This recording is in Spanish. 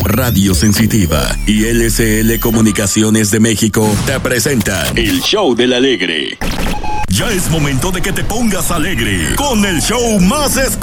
Radio Sensitiva y LCL Comunicaciones de México te presentan el Show del Alegre. Ya es momento de que te pongas alegre con el show más escuchado